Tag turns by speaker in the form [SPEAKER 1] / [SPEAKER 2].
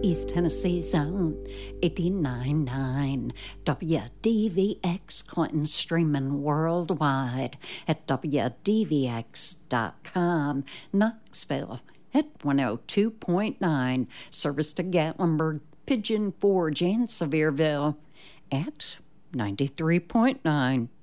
[SPEAKER 1] East Tennessee's own 89.9 WDVX Clinton, streaming worldwide at WDVX.com. Knoxville at 102.9, service to Gatlinburg, Pigeon Forge, and Sevierville at 93.9.